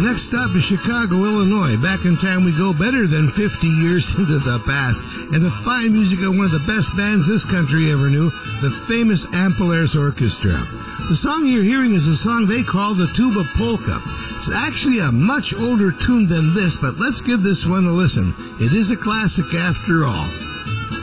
Next up is Chicago, Illinois. Back in time we go, better than 50 years into the past. And the fine music of one of the best bands this country ever knew, the famous Ampalaires Orchestra. The song you're hearing is a song they call the Tuba Polka. It's actually a much older tune than this, but let's give this one a listen. It is a classic after all.